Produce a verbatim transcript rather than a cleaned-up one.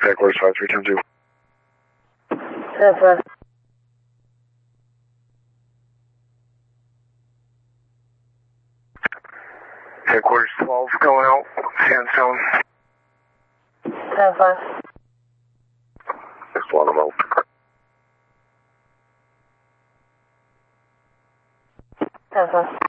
Headquarters five three ten two. ten five. Headquarters twelve going out. Sandstone. ten five. Next one, I'm out. ten five.